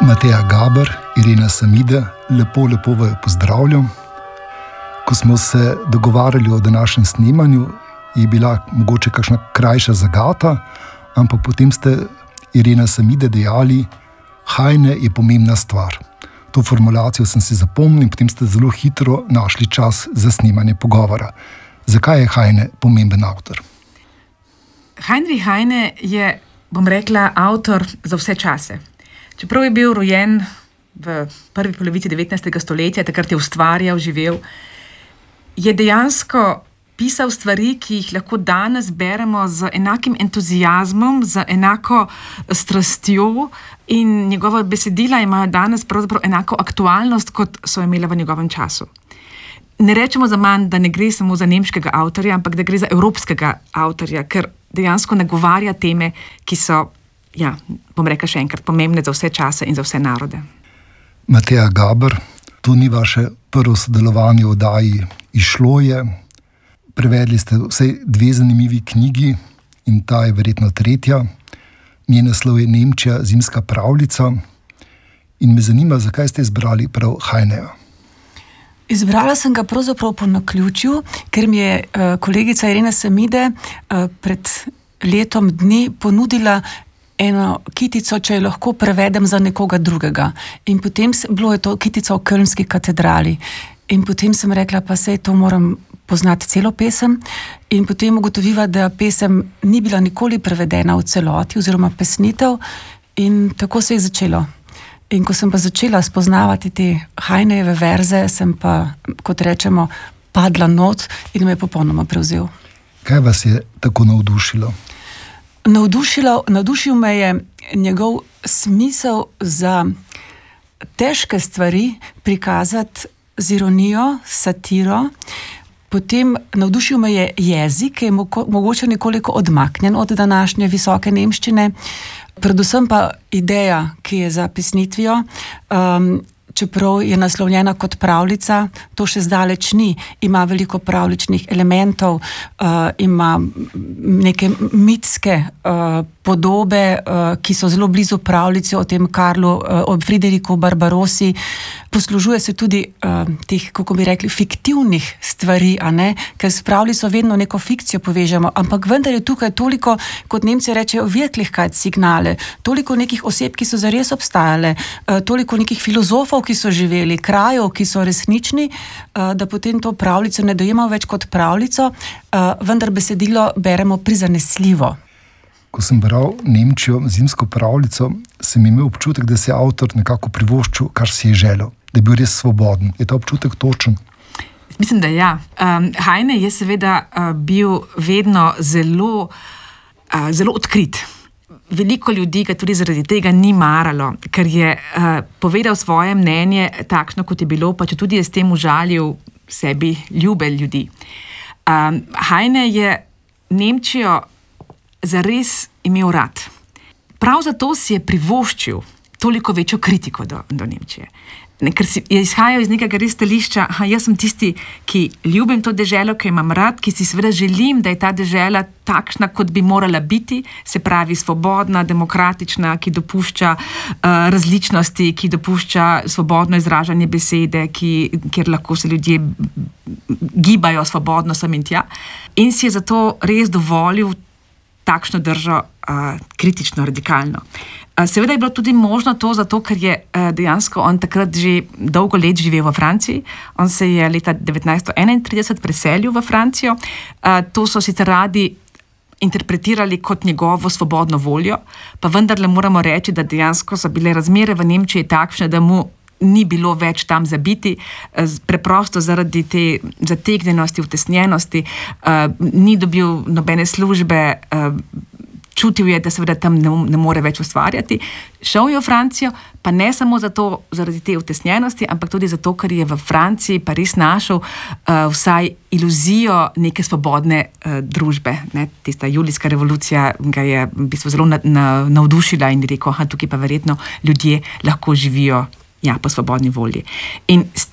Mateja Gaber, Irena Samide, lepo vaju pozdravljam. Ko smo se dogovarjali o današnjem snemanju, je bila mogoče kakšna krajša zagata, ampak potem ste, Irena Samide, dejali, Heine je pomembna stvar. To formulacijo sem si zapomnil in potem ste zelo hitro našli čas za snemanje pogovora. Zakaj je Heine pomemben avtor? Heinrich Heine je, bom rekla, avtor za vse čase. Čeprav je bil rojen v prvi polovici 19. stoletja, takrat je ustvarjal, živel, je dejansko pisal stvari, ki jih lahko danes beremo z enakim entuziazmom, z enako strastjo, in njegova besedila imajo danes pravzaprav enako aktualnost, kot so imela v njegovem času. Ne rečemo zaman, da ne gre samo za nemškega avtorja, ampak da gre za evropskega avtorja, ker dejansko nagovarja teme, ki so, bom rekla še enkrat, pomembne za vse čase in za vse narode. Mateja Gaber, to ni vaše prvo sodelovanje v oddaji Izšlo je. Prevedli ste vsaj 2 zanimivi knjigi in ta je verjetno 3. Njen naslov je Nemčija, zimska pravljica. In me zanima, zakaj ste izbrali prav Heineja? Izbrala sem ga pravzaprav po naključju, ker mi je kolegica Irena Samide pred letom dni ponudila eno kitico, če jo lahko prevedem za nekoga drugega. In potem bilo je to kitica o Kölnski katedrali. In potem sem rekla, pa sej to moram poznati celo pesem. In potem ugotoviva, da pesem ni bila nikoli prevedena v celoti oziroma pesnitev. In tako se je začelo. In ko sem pa začela spoznavati te Heinejeve verze, sem pa, kot rečemo, padla not in me je popolnoma prevzel. Kaj vas je tako navdušilo? Navdušil me je njegov smisel za težke stvari prikazati z ironijo, satiro. Potem navdušil me je jezik, ki je mogoče nekoliko odmaknjen od današnje visoke nemščine. Predvsem pa ideja, ki je za pesnitvijo, čeprav je naslovljena kot pravljica, to še zdaleč ni. Ima veliko pravljičnih elementov, ima neke mitske podobe, ki so zelo blizu pravljici o tem Karlu, o Frideriku Barbarossi. Poslužuje se tudi teh, kako bi rekli, fiktivnih stvari, ker s pravljico vedno neko fikcijo povežemo, ampak vendar je tukaj toliko, kot Nemci rečejo, Wirklichkeitssignale, toliko nekih oseb, ki so zares obstajale, toliko nekih filozofov, ki so živeli, krajev, ki so resnični, da potem to pravljico ne dojemamo več kot pravljico, vendar besedilo beremo prizanesljivo. Ko sem bral Nemčijo, zimsko pravljico, sem imel občutek, da se je avtor nekako privoščil, kar si je želel, da je bil res svoboden. Je ta občutek točen? Mislim, da ja. Heine je seveda bil vedno zelo odkrit. Veliko ljudi ga tudi zaradi tega ni maralo, ker je povedal svoje mnenje takšno, kot je bilo, pa če tudi je s tem užalil sebi ljube ljudi. Heine je Nemčijo zares imel rad. Prav zato si je privoščil toliko večjo kritiko do Nemčije. Ker je izhajal iz nekega res stališča, jaz sem tisti, ki ljubim to deželo, ki imam rad, ki si seveda želim, da je ta dežela takšna, kot bi morala biti, se pravi svobodna, demokratična, ki dopušča različnosti, ki dopušča svobodno izražanje besede, kjer lahko se ljudje gibajo svobodno sem in tja. In si je zato res dovolil takšno držo kritično, radikalno. Seveda je bilo tudi možno to zato, ker je dejansko on takrat že dolgo let živel v Franciji. On se je leta 1931 preselil v Francijo. To so sicer radi interpretirali kot njegovo svobodno voljo, pa vendarle moramo reči, da dejansko so bile razmere v Nemčiji takšne, da mu ni bilo več tam za biti, preprosto zaradi te zategnjenosti, utesnjenosti, ni dobil nobene službe, čutil je, da seveda tam ne more več ustvarjati. Šel je v Francijo, pa ne samo zaradi te utesnjenosti, ampak tudi zato, ker je v Franciji pa res našel vsaj iluzijo neke svobodne družbe. Tista julijska revolucija ga je v bistvu zelo navdušila in je rekel, tukaj pa verjetno ljudje lahko živijo po svobodni volji. In z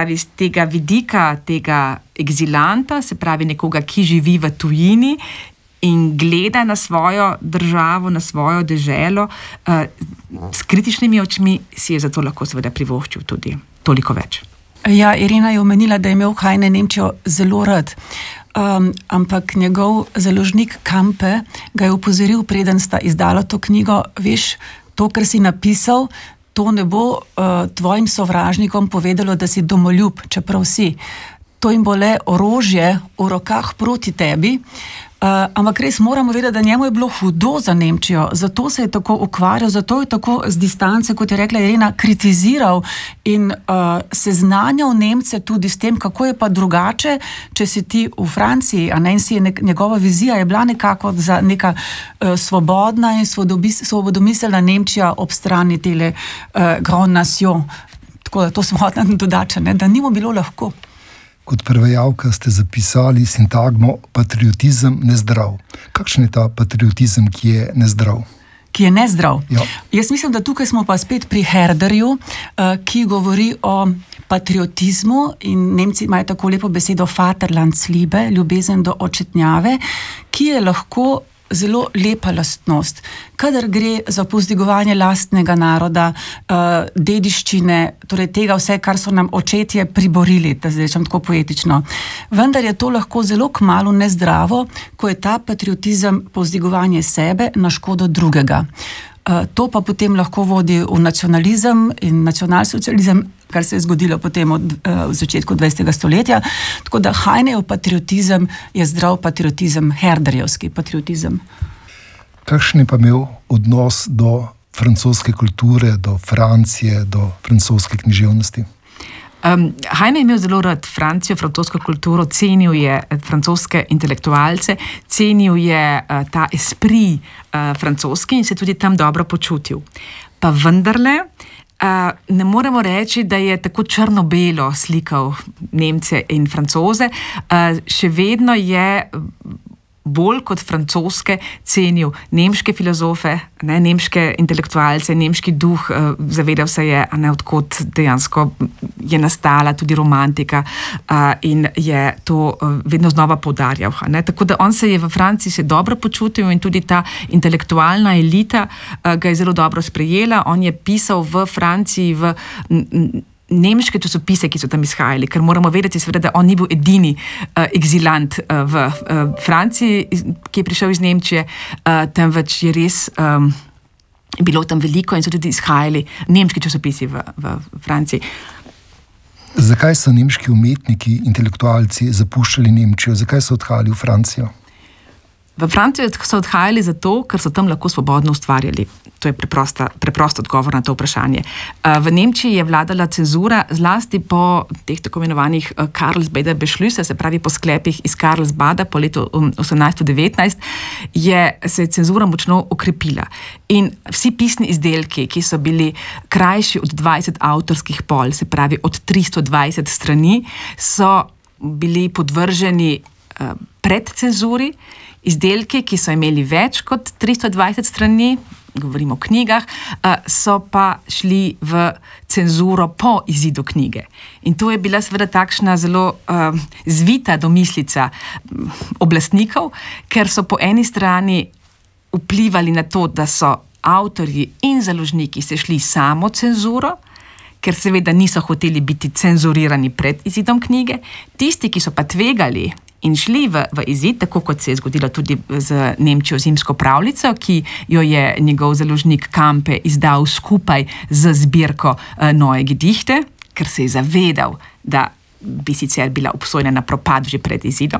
tega vidika, tega egzilanta, se pravi nekoga, ki živi v tujini, in gleda na svojo državo, na svojo deželo s kritičnimi očmi, si je zato lahko seveda privoščil tudi toliko več. Ja, Irena je omenila, da je imel Heine Nemčijo zelo rad. Ampak njegov založnik Kampe ga je opozoril, preden sta izdala to knjigo, veš, to, kar si napisal, to ne bo tvojim sovražnikom povedalo, da si domoljub, čeprav si. To jim bo le orožje v rokah proti tebi. Ampak res moramo vedeti, da njemu je bilo hudo za Nemčijo, zato se je tako ukvarjal, zato je tako z distance, kot je rekla Irena, kritiziral in seznanjal Nemce tudi s tem, kako je pa drugače, če si ti v Franciji, a ne, in si je njegova vizija je bila nekako za neka svobodna in svobodomiselna Nemčija ob strani tele Grand Nation. Tako da to smo hoteli dodati, da ni mu bilo lahko. Kot prevajalka ste zapisali sintagmo patriotizem nezdrav. Kakšen je ta patriotizem, ki je nezdrav? Ki je nezdrav? Ja. Jaz mislim, da tukaj smo pa spet pri Herderju, ki govori o patriotizmu in Nemci imajo tako lepo besedo Vaterlandsliebe, ljubezen do očetnjave, ki je lahko zelo lepa lastnost. Kadar gre za povzdigovanje lastnega naroda, dediščine, torej tega vse, kar so nam očetje priborili, da zdaj rečem tako poetično. Vendar je to lahko zelo kmalu nezdravo, ko je ta patriotizem povzdigovanje sebe na škodo drugega. To pa potem lahko vodi v nacionalizem in nacionalsocializem, kar se je zgodilo potem v začetku 20. stoletja. Tako da Heinejev patriotizem je zdrav patriotizem, herderjevski patriotizem. Kakšen je pa imel odnos do francoske kulture, do Francije, do francoske književnosti? Heine je imel zelo rad Francijo, francosko kulturo, cenil je francoske intelektualce, cenil je ta esprit francoski in se tudi tam dobro počutil. Pa vendarle ne moremo reči, da je tako črno-belo slikal Nemce in Francoze. Še vedno je bolj kot francoske cenil nemške filozofe, nemške intelektualce, nemški duh, zavedal se je, odkot dejansko je nastala tudi romantika in je to vedno znova poudarjal. Tako da on se je v Franciji se dobro počutil in tudi ta intelektualna elita ga je zelo dobro sprejela. On je pisal v Franciji v nemške časopise, ki so tam izhajali, ker moramo vedeti seveda, da on ni bil edini eksilant v Franciji, ki je prišel iz Nemčije, temveč je res bilo tam veliko in so tudi izhajali nemški časopisi v Franciji. Zakaj so nemški umetniki, intelektualci zapuščali Nemčijo? Zakaj so odhajali v Francijo? V Francijo so odhajali zato, ker so tam lahko svobodno ustvarjali. To je preprost odgovor na to vprašanje. V Nemčiji je vladala cenzura, zlasti po teh tako imenovanih Karlsbader Beschlüsse, se pravi po sklepih iz Karlsbada po letu 1819, se je cenzura močno okrepila. In vsi pisni izdelki, ki so bili krajši od 20 avtorskih pol, se pravi od 320 strani, so bili podvrženi predcenzuri. Izdelki, ki so imeli več kot 320 strani, govorimo o knjigah, so pa šli v cenzuro po izidu knjige. In to je bila seveda takšna zelo zvita domislica oblastnikov, ker so po eni strani vplivali na to, da so avtorji in založniki se šli samo cenzuro, ker seveda niso hoteli biti cenzurirani pred izidom knjige. Tisti, ki so pa tvegali in šli v izid, tako kot se je zgodilo tudi z Nemčijo zimsko pravljico, ki jo je njegov založnik Kampe izdal skupaj z zbirko Neue Gedichte, ker se je zavedal, da bi sicer bila obsojena na propad že pred izidom.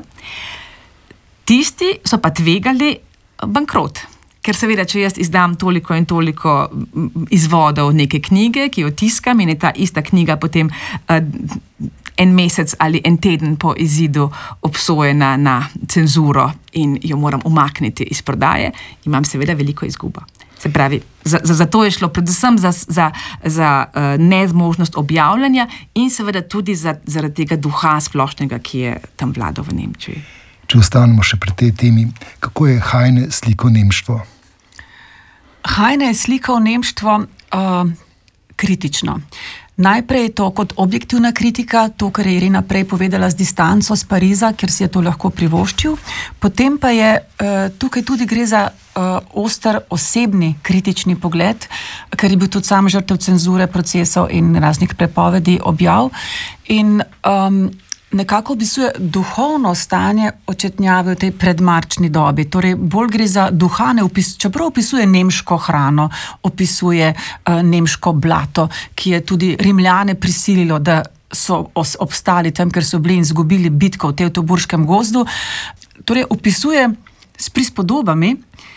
Tisti so pa tvegali bankrot. Ker seveda, če jaz izdam toliko in toliko izvodov neke knjige, ki jo tiskam in je ta ista knjiga potem en mesec ali en teden po izidu obsojena na cenzuro in jo moram umakniti iz prodaje, imam seveda veliko izgubo. Se pravi, zato je šlo predvsem za nezmožnost objavljanja in seveda tudi zaradi tega duha splošnega, ki je tam vladal v Nemčiji. Če ostanemo še pri tej temi, kako je Heine slikal nemštvo? Heine je slikal nemštvo kritično. Najprej je to kot objektivna kritika, to, kar je Irena prej povedala z distanco z Pariza, ker si je to lahko privoščil. Potem pa je tukaj tudi gre za oster osebni kritični pogled, ker je bil tudi sam žrtev cenzure, procesov in raznih prepovedi, objav. In nekako opisuje duhovno stanje očetnjave v tej predmarčni dobi. Torej, bolj gre za duhane, čeprav opisuje nemško hrano, opisuje nemško blato, ki je tudi Rimljane prisililo, da so obstali tam, ker so bili in izgubili bitko v Tevtoburškem gozdu. Torej, opisuje s prispodobami,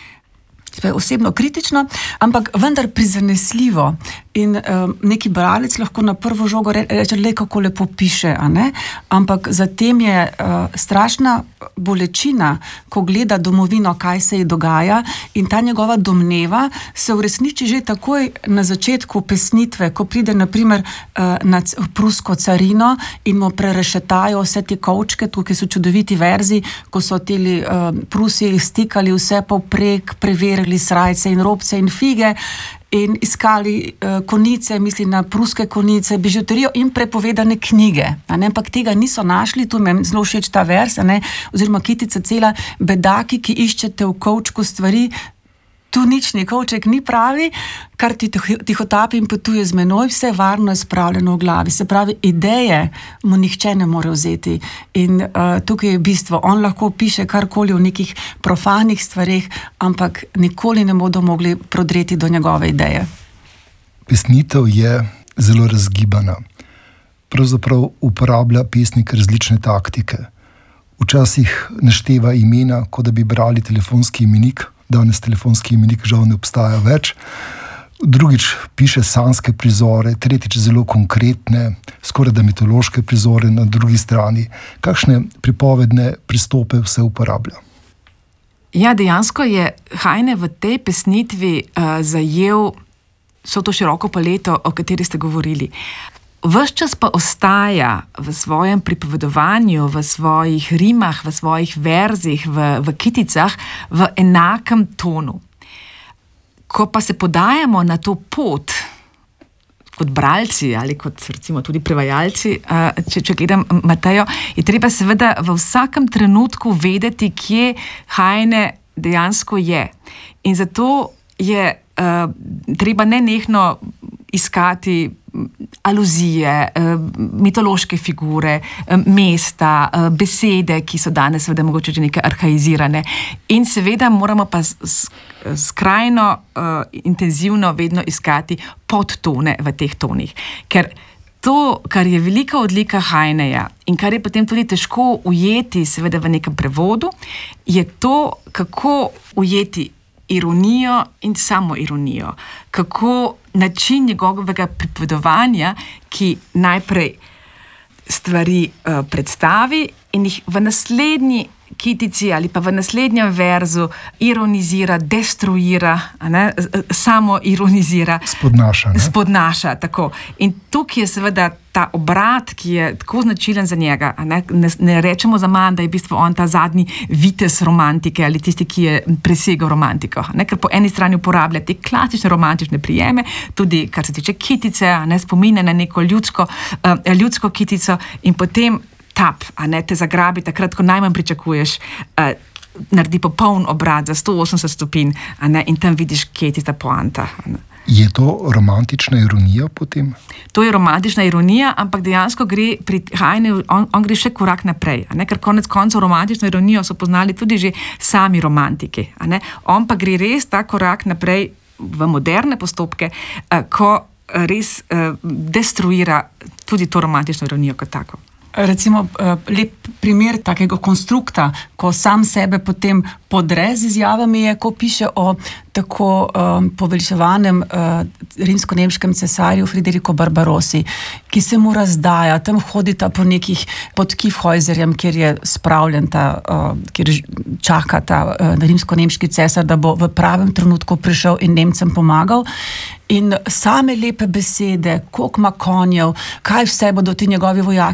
osebno kritično, ampak vendar prizanesljivo. In neki bralec lahko na prvo žogo reče, kako lepo piše, a ne? Ampak zatem je strašna bolečina, ko gleda domovino, kaj se ji dogaja, in ta njegova domneva se uresniči že takoj na začetku pesnitve, ko pride naprimer na prusko carino in mu prerešetajo vse te kovčke, tukaj so čudoviti verzi, ko so teli Prusi stikali vse povprek, preverili srajce in robce in fige in iskali konice, mislim na pruske konice, bižuterijo in prepovedane knjige. Ampak tega niso našli, tu mi je zelo všeč ta vers, oziroma kitica cela, bedaki, ki iščete v kovčku stvari, tu nič ni, kovček ni pravi, kar ti tihotapi in potuje z menoj, vse varno je spravljeno v glavi. Se pravi, ideje mu nihče ne more vzeti. In tukaj je bistvo, on lahko piše karkoli v nekih profanih stvareh, ampak nikoli ne bodo mogli prodreti do njegove ideje. Pesnitev je zelo razgibana. Pravzaprav uporablja pesnik različne taktike. Včasih našteva imena, kot da bi brali telefonski imenik. Danes telefonski imenik žal ne obstaja več. Drugič piše sanjske prizore, tretjič zelo konkretne, skoraj da mitološke prizore na drugi strani. Kakšne pripovedne pristope vse uporablja? Ja, dejansko je Heine v tej pesnitvi zajel vso to široko paleto, o kateri ste govorili. Ves čas pa ostaja v svojem pripovedovanju, v svojih rimah, v svojih verzih, v kiticah v enakem tonu. Ko pa se podajamo na to pot, kot bralci ali kot recimo tudi prevajalci, če gledam Matejo, je treba seveda v vsakem trenutku vedeti, kje Heine dejansko je. In zato je treba nenehno iskati aluzije, mitološke figure, mesta, besede, ki so danes seveda mogoče že nekaj arhaizirane. In seveda moramo pa skrajno intenzivno vedno iskati podtone v teh tonih. Ker to, kar je velika odlika Heineja in kar je potem tudi težko ujeti seveda v nekem prevodu, je to, kako ujeti ironijo in samo ironijo. Kako način njegovega pripovedovanja, ki najprej stvari predstavi in jih v naslednji kitici ali pa v naslednjem verzu ironizira, destruira, samo ironizira. Spodnaša, tako. In tukaj je seveda ta obrat, ki je tako značilen za njega. Ne rečemo za manj, da je v bistvu on ta zadnji vitez romantike ali tisti, ki je presegel romantiko. Ker po eni strani uporablja te klasične romantične prijeme, tudi kar se tiče kitice, spomine na neko ljudsko kitico in potem tap, te zagrabi takrat, ko najmanj pričakuješ, naredi popoln obrat za 180 stopinj, in tam vidiš, kje je tista poanta. Je to romantična ironija potem? To je romantična ironija, ampak dejansko gre pri Heineju, on gre še korak naprej, ker konec koncev romantično ironijo so poznali tudi že sami romantiki. On pa gre res ta korak naprej v moderne postopke, ko res destruira tudi to romantično ironijo kot tako. Recimo lep primer takega konstrukta, ko sam sebe potem podre z izjavami, je, ko piše o tako poveličevanem rimsko-nemškem cesarju Frideriku Barbarossi, ki se mu razdaja, tam hodita po nekih pod Kyffhäuserjem, kjer je spravljen kjer čaka ta rimsko-nemški cesar, da bo v pravem trenutku prišel in Nemcem pomagal. In same lepe besede, koliko ima konjev, kaj vse bodo ti njegovi vojaki naredili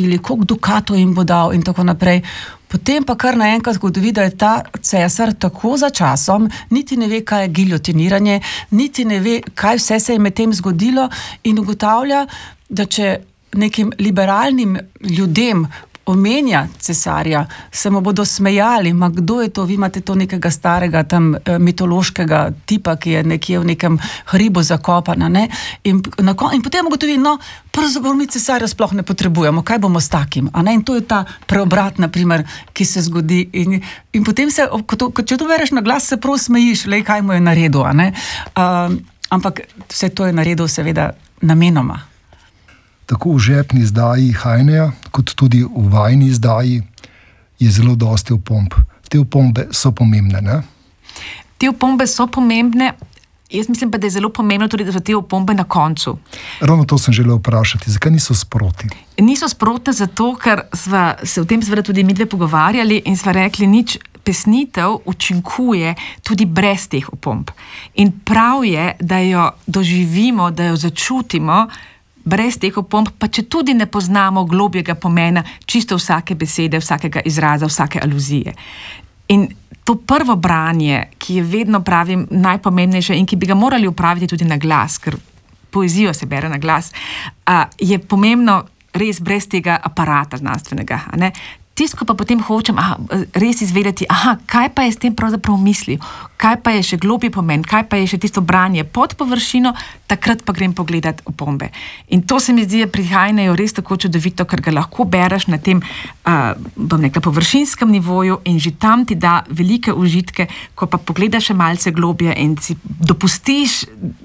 naredili, koliko dukatov jim bo dal in tako naprej. Potem pa kar naenkrat ugotovi, da je ta cesar tako za časom, niti ne ve, kaj je giljotiniranje, niti ne ve, kaj vse se je med tem zgodilo in ugotavlja, da če nekim liberalnim ljudem omenja cesarja, se mu bodo smejali, ma kdo je to, vi imate to nekega starega tam mitološkega tipa, ki je nekje v nekem hribu zakopan, ne? In potem ugotovi, no, pravzaprav mi cesarja sploh ne potrebujemo, kaj bomo s takim, a ne? In to je ta preobrat, na primer, ki se zgodi in potem se, če to bereš na glas, se prav smejiš, lej, kaj mu je naredil, a ne? Ampak vse to je naredil seveda namenoma. Tako v žepni izdaji Heineja, kot tudi v vajni izdaji je zelo dosti opomb. Te opombe so pomembne, ne? Te opombe so pomembne, jaz mislim pa, da je zelo pomembno tudi, da so te opombe na koncu. Ravno to sem želel vprašati, zakaj niso sproti? Niso sprotne zato, ker sva se o tem seveda tudi midve pogovarjali in sva rekli, nič pesnitev učinkuje tudi brez teh opomb. In prav je, da jo doživimo, da jo začutimo, brez teh opomb, pa če tudi ne poznamo globjega pomena čisto vsake besede, vsakega izraza, vsake aluzije. In to prvo branje, ki je vedno, pravim, najpomembnejše in ki bi ga morali upraviti tudi na glas, ker poezijo se bere na glas, je pomembno res brez tega aparata znanstvenega, a ne? Tisto pa potem hočem res izvedeti, kaj pa je s tem pravzaprav mislil, kaj pa je še globji pomen, kaj pa je še tisto branje pod površino, takrat pa grem pogledat opombe. In to se mi zdi, pri Heineju res tako čudovito, ker ga lahko bereš na tem, bom rekla, površinskem nivoju in že tam ti da velike užitke, ko pa pogledaš še malce globje in si dopustiš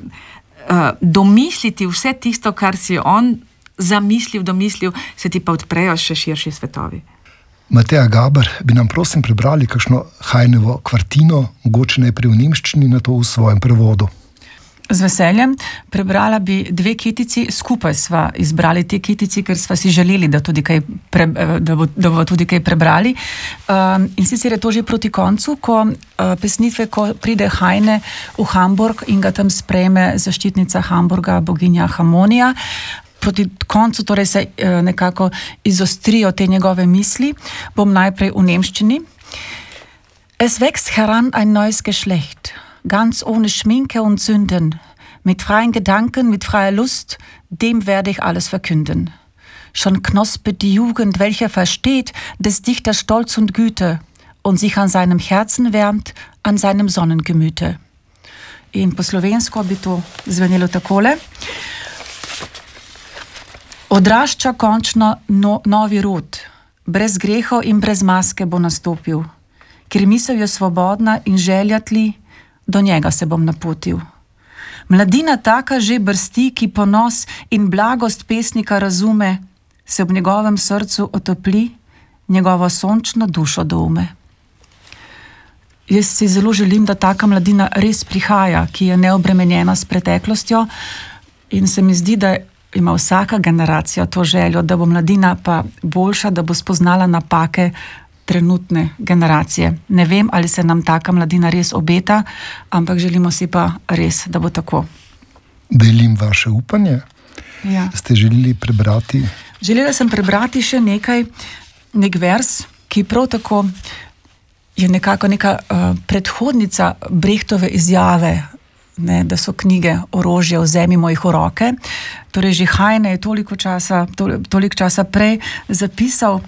domisliti vse tisto, kar si on zamislil, domislil, se ti pa odprejo še širši svetovi. Mateja Gaber, bi nam prosim prebrali kakšno Heinevo kvartino, mogoče najprej v nemščini, na to v svojem prevodu. Z veseljem. Prebrala bi 2 kitici, skupaj sva izbrali te kitici, ker sva si želeli, da bomo tudi kaj prebrali. In sicer je to že proti koncu, ko pesnitve, ko pride Heine v Hamburg in ga tam sprejme zaščitnica Hamburga, boginja Harmonija. Proti koncu torej se nekako izostrijo te njegove misli. Bom najprej v nemščini. Es wächst heran ein neues Geschlecht, ganz ohne Schminke und Sünden, mit freien Gedanken, mit freier Lust, dem werde ich alles verkünden. Schon knospet die Jugend, welcher versteht des Dichters Stolz und Güte und sich an seinem Herzen wärmt, an seinem Sonnengemüte. In po slovensko bi to zvenelo takole. Odrašča končno novi rod, brez grehov in brez maske bo nastopil, ker misel je svobodna in želja tli, do njega se bom napotil. Mladina taka že brsti, ki ponos in blagost pesnika razume, se ob njegovem srcu otopli, njegovo sončno dušo doume. Jaz si zelo želim, da taka mladina res prihaja, ki je neobremenjena s preteklostjo in se mi zdi, da ima vsaka generacija to željo, da bo mladina pa boljša, da bo spoznala napake trenutne generacije. Ne vem, ali se nam taka mladina res obeta, ampak želimo si pa res, da bo tako. Delim vaše upanje. Ja. Ste želeli prebrati? Želela sem prebrati še nek vers, ki prav tako je nekako neka predhodnica Brechtove izjave, ne, da so knjige orožje, vzemimo jih v roke. Torej že Heine je toliko časa prej zapisal: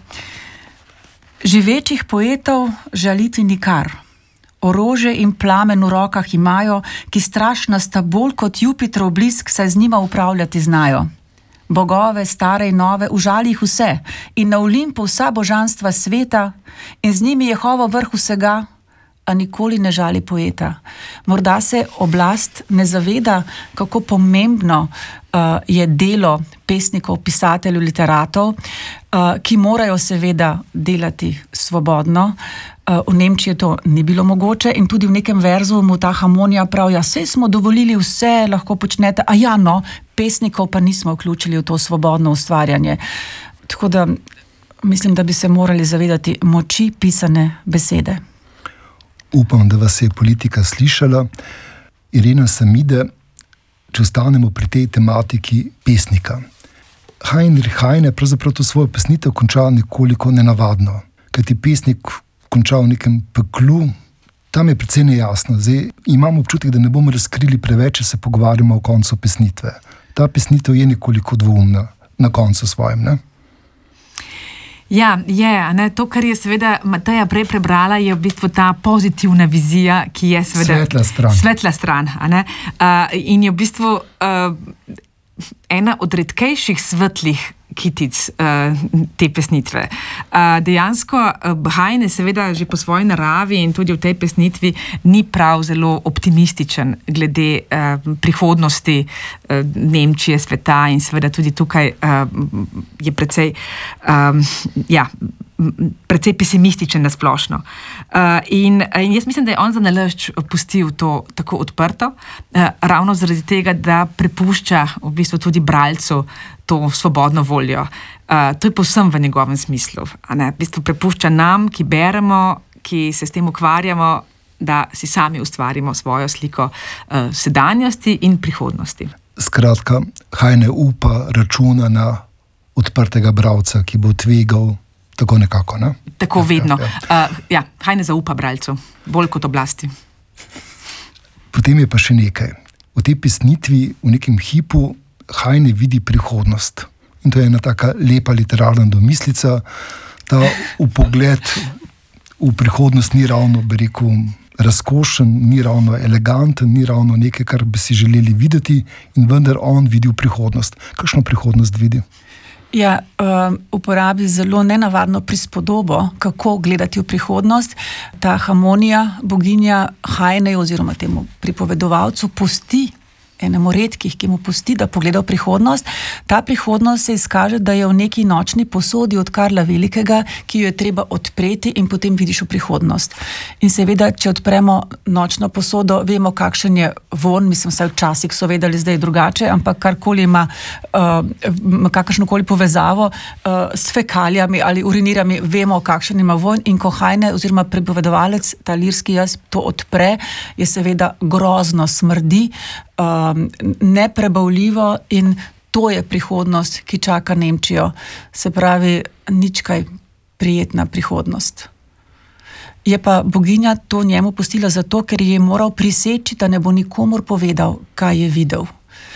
živečih poetov žaliti nikar. Orožje in plamen v rokah imajo, ki strašna sta bolj kot Jupiterov blisk, saj z njima upravljati znajo. Bogove, stare in nove, užali jih vse in na Olimpu vsa božanstva sveta in z njimi Jehova vrh vsega, a nikoli ne žali poeta. Morda se oblast ne zaveda, kako pomembno je delo pesnikov, pisateljev, literatov, ki morajo seveda delati svobodno. V Nemčiji to ni bilo mogoče in tudi v nekem verzu mu ta Harmonija pravi, saj smo dovolili vse, lahko počnete, pesnikov pa nismo vključili v to svobodno ustvarjanje. Tako da mislim, da bi se morali zavedati moči pisane besede. Upam, da vas je politika slišala. Irena Samide, če ostanemo pri tej tematiki pesnika. Heinrich Heine pravzaprav to svojo pesnitev končal nekoliko nenavadno, kajti pesnik končal v nekem peklu, tam je precej nejasno. Zdaj imam občutek, da ne bomo razkrili preveč, če se pogovarjamo o koncu pesnitve. Ta pesnitev je nekoliko dvoumna na koncu svojem, ne? Ja, je. To, kar je seveda Mateja prej prebrala, je v bistvu ta pozitivna vizija, ki je seveda svetla stran. In je v bistvu ena od redkejših svetlih kitic te pesnitve. Dejansko Heine seveda že po svoji naravi in tudi v tej pesnitvi ni prav zelo optimističen glede prihodnosti Nemčije, sveta in seveda tudi tukaj je precej precej pesimističen na splošno. In jaz mislim, da je on za nalašč pustil to tako odprto, ravno zaradi tega, da prepušča v bistvu tudi bralcu to svobodno voljo. To je povsem v njegovem smislu. V bistvu prepušča nam, ki beremo, ki se s tem ukvarjamo, da si sami ustvarimo svojo sliko sedanjosti in prihodnosti. Skratka, Heine upa, računa na odprtega bralca, ki bo tvegal tako nekako, ne? Tako vedno. Heine zaupa bralcu, bolj kot oblasti. Potem je pa še nekaj. V tej pesnitvi, v nekem hipu, Heine vidi prihodnost. In to je ena taka lepa literarna domislica. Ta vpogled v prihodnost ni ravno, bi rekel, razkošen, ni ravno eleganten, ni ravno nekaj, kar bi si želeli videti, in vendar on vidi v prihodnost. Kakšno prihodnost vidi? Ja, uporabi zelo nenavadno prispodobo, kako gledati v prihodnost. Ta harmonija, boginja Heineju oziroma temu pripovedovalcu pusti, enemu redkih, ki mu pusti, da pogleda v prihodnost. Ta prihodnost se izkaže, da je v neki nočni posodi od Karla Velikega, ki jo je treba odpreti in potem vidiš v prihodnost. In seveda, če odpremo nočno posodo, vemo, kakšen je von, mislim, vsaj včasih so vedeli, zdaj je drugače, ampak karkoli ima kakršnokoli povezavo s fekalijami ali urinirami, vemo, kakšen ima von, in ko Heine oziroma pripovedovalec, ta lirski jaz, to odpre, je seveda grozno, smrdi, neprebavljivo, in to je prihodnost, ki čaka Nemčijo. Se pravi, nič kaj prijetna prihodnost. Je pa boginja to njemu pustila zato, ker je moral priseči, da ne bo nikomur povedal, kaj je videl.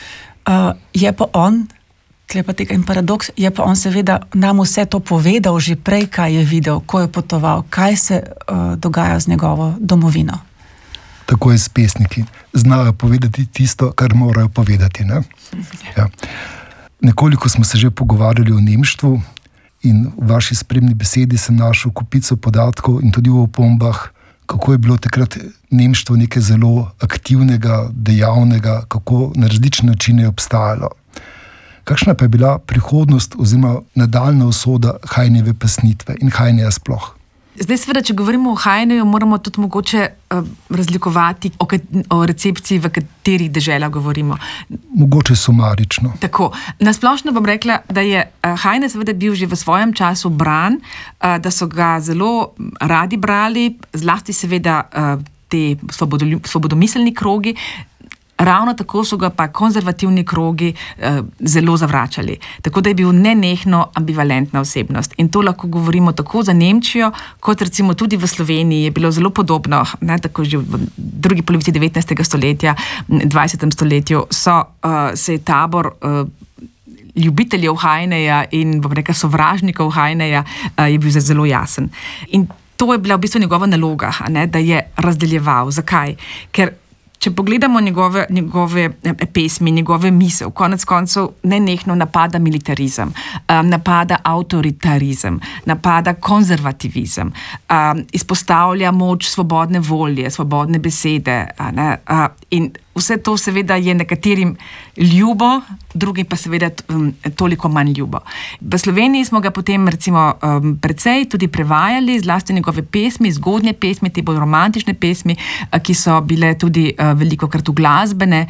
Je pa on, tle pa tega in paradoks, je pa on seveda nam vse to povedal že prej, kaj je videl, ko je potoval, kaj se dogaja z njegovo domovino. Tako je s pesniki. Znajo povedati tisto, kar morajo povedati. Ne? Ja. Nekoliko smo se že pogovarjali o nemštvu in v vaši spremni besedi sem našel kupico podatkov in tudi v opombah, kako je bilo takrat nemštvo nekaj zelo aktivnega, dejavnega, kako na različne načine je obstajalo. Kakšna pa je bila prihodnost oziroma nadaljna usoda Heineve pesnitve in Heineja sploh? Zdaj, seveda, če govorimo o Heineju, moramo tudi mogoče razlikovati o recepciji, v katerih deželah govorimo. Mogoče sumarično. Tako. Nasplošno bom rekla, da je Heine seveda bil že v svojem času bran, da so ga zelo radi brali, zlasti seveda te svobodomiselni krogi. Ravno tako so ga pa konzervativni krogi zelo zavračali. Tako da je bil nenehno ambivalentna osebnost. In to lahko govorimo tako za Nemčijo, kot recimo tudi v Sloveniji je bilo zelo podobno, tako že v drugi polovici 19. stoletja, 20. stoletju se je tabor ljubiteljev Heineja in bom rekla sovražnikov Heineja je bil zelo jasen. In to je bila v bistvu njegova naloga, da je razdeljeval. Zakaj? Ker če pogledamo njegove pesmi, njegove misel, konec koncev nenehno napada militarizem, napada avtoritarizem, napada konzervativizem, izpostavlja moč svobodne volje, svobodne besede. In vse to seveda je nekaterim ljubo, drugim pa seveda toliko manj ljubo. V Sloveniji smo ga potem recimo precej tudi prevajali, zlasti njegove pesmi, zgodnje pesmi, te bolj romantične pesmi, ki so bile tudi velikokrat uglasbene,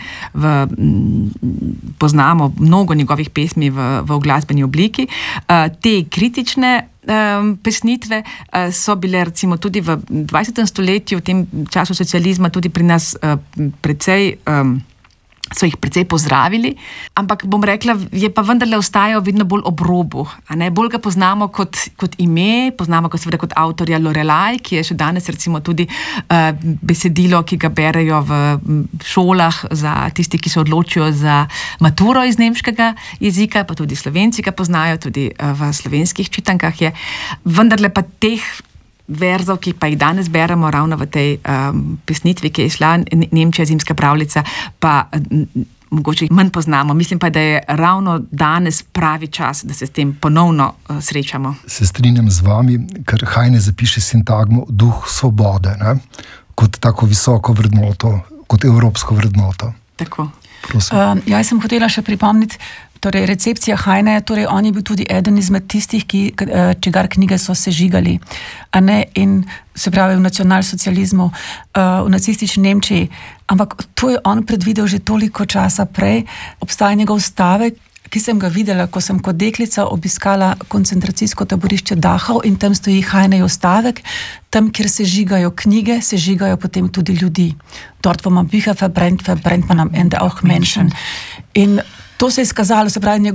poznamo mnogo njegovih pesmi v uglasbeni obliki. Te kritične pesnitve so bile recimo tudi v 20. stoletju, v tem času socializma, tudi pri nas precej so jih precej pozdravili, ampak bom rekla, je pa vendarle ostajal vedno bolj ob robu. Bolj ga poznamo kot ime, poznamo ga seveda kot avtorja Lorelaj, ki je še danes recimo tudi besedilo, ki ga berejo v šolah za tisti, ki se odločijo za maturo iz nemškega jezika, pa tudi Slovenci ga poznajo, tudi v slovenskih čitankah je. Vendarle pa teh verzov, ki pa jih danes beremo ravno v tej pesnitvi, ki je išla Nemčija zimska pravljica, pa mogoče manj poznamo. Mislim pa, da je ravno danes pravi čas, da se s tem ponovno srečamo. Se strinjam z vami, ker Heine zapiše sintagmo duh svobode, ne? Kot tako visoko vrednoto, kot evropsko vrednoto. Tako. Jaz sem hotela še pripomniti, torej recepcija Heine, torej on je bil tudi eden izmed tistih, čigar knjige so sežigali, in se pravi v nacionalsocializmu, v nacistični Nemčiji, ampak to je on predvidel že toliko časa prej. Obstaja njegov stavek, ki sem ga videla, ko sem kot deklica obiskala koncentracijsko taborišče Dachau in tam stoji Heinejev stavek, tam, kjer sežigajo knjige, sežigajo potem tudi ljudi. Dort, wo man Bücher verbrennt man am Ende auch Menschen. In to se je izkazalo, se pravi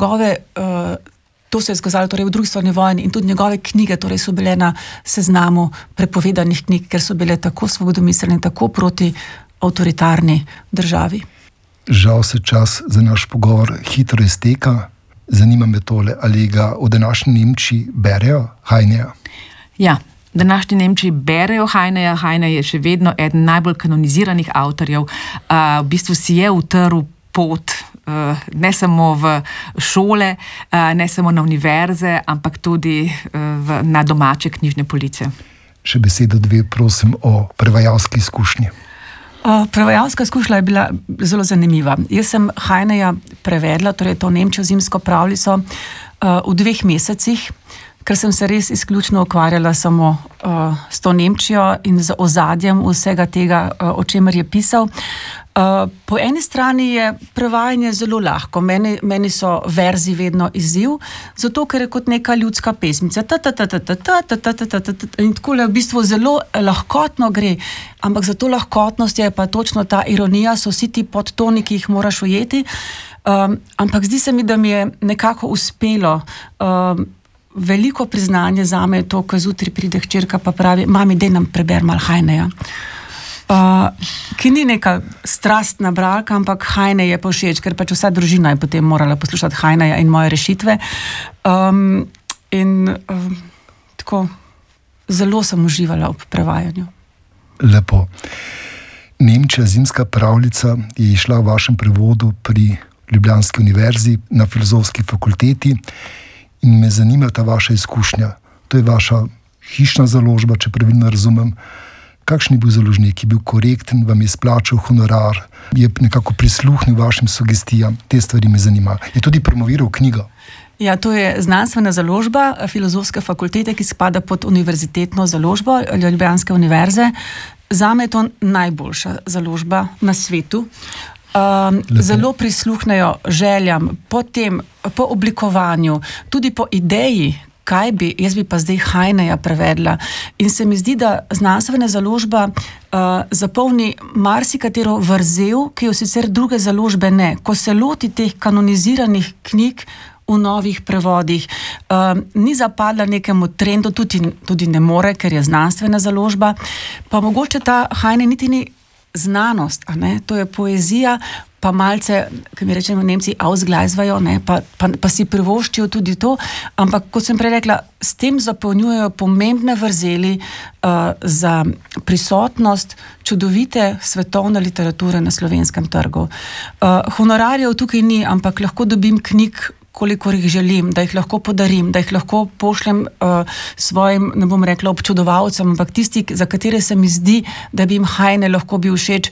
to se je izkazalo torej v drugi svetovni vojni in tudi njegove knjige torej so bile na seznamu prepovedanih knjig, ker so bile tako svobodomiselne, tako proti avtoritarni državi. Žal se čas za naš pogovor hitro izteka. Zanima me tole, ali ga v današnji Nemčiji berejo Heineja? Ja, v današnji Nemčiji berejo Heineja. Heine je še vedno eden najbolj kanoniziranih avtorjev. V bistvu si je utrl pot ne samo v šole, ne samo na univerze, ampak tudi na domače knjižne police. Še besedo dve, prosim, o prevajalski izkušnji. Prevajalska izkušnja je bila zelo zanimiva. Jaz sem Heineja prevedla, torej to Nemčijo zimsko pravljico, v 2 mesecih, ker sem se res izključno ukvarjala samo s to Nemčijo in z ozadjem vsega tega, o čemer je pisal. Po eni strani je prevajanje zelo lahko. Meni so verzi vedno izziv, zato ker je kot neka ljudska pesmica. In tako v bistvu zelo lahkotno gre, ampak za to lahkotnost je pa točno ta ironija, so vsi ti podtoni, ki jih moraš ujeti. Ampak zdi se mi, da mi je nekako uspelo. Veliko priznanje zame je to, ko zjutraj pride hčerka pa pravi: mami, daj nam preber malo Heineja. Ki ni neka strastna bralka, ampak Heine je povšeč, ker pač vsa družina je potem morala poslušati Heineja in moje rešitve. Tako zelo sem uživala ob prevajanju. Lepo. Nemčija zimska pravljica je išla v vašem prevodu pri Ljubljanski univerzi na Filozofski fakulteti in me zanima ta vaša izkušnja. To je vaša hišna založba, če pravilno razumem. Kakšen je bil založnik? Je bil korekten, vam je izplačal honorar, je nekako prisluhnil vašim sugestijam? Te stvari me zanima. Je tudi promoviral knjigo? Ja, to je znanstvena založba Filozofske fakultete, ki spada pod univerzitetno založbo Ljubljanske univerze. Zame je to najboljša založba na svetu. Zelo prisluhnejo željam, po oblikovanju, tudi po ideji, jaz bi pa zdaj Heineja prevedla. In se mi zdi, da znanstvena založba zapolni marsikatero vrzel, ki jo sicer druge založbe ne. Ko se loti teh kanoniziranih knjig v novih prevodih, ni zapadla nekemu trendu, tudi ne more, ker je znanstvena založba. Pa mogoče ta Heine niti ni znanost, to je poezija, pa malce, ki mi rečemo Nemci, ausgleisvajo, pa si privoščijo tudi to, ampak kot sem prej rekla, s tem zapolnjujejo pomembne vrzeli za prisotnost čudovite svetovne literature na slovenskem trgu. Honorarjev tukaj ni, ampak lahko dobim knjig, kolikor jih želim, da jih lahko podarim, da jih lahko pošljem svojim, ne bom rekla občudovalcem, ampak tisti, za katere se mi zdi, da bi jim Heine lahko bil všeč.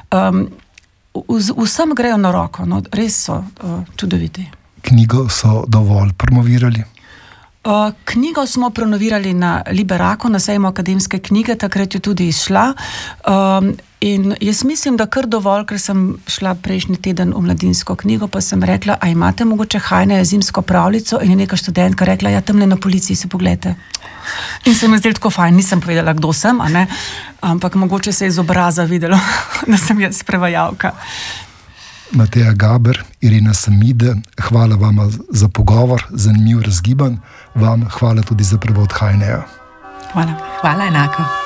Vsem grejo na roko, res so čudoviti. Knjigo so dovolj promovirali? Knjigo smo promovirali na Liberaku, na sejmu akademske knjige, takrat je tudi izšla. In jaz mislim, da kar dovolj, ker sem šla prejšnji teden v mladinsko knjigo, pa sem rekla, a imate mogoče Heine zimsko pravljico? In je neka študentka rekla, ja, tamle na policiji se poglejte. In se mi zdelo tako fajn, nisem povedala, kdo sem, ampak mogoče se je iz obraza videlo, da sem jaz prevajalka. Mateja Gaber, Irena Samide, hvala vama za pogovor, zanimiv, razgiban. Vam hvala tudi za prevod Heineja. Hvala. Hvala enako.